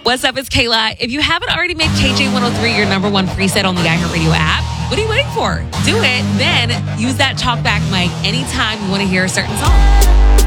What's up? It's Kayla. If you haven't already made KJ103 your number one preset on the iHeartRadio app, what are you waiting for? Do it. Then use that talkback mic anytime you want to hear a certain song.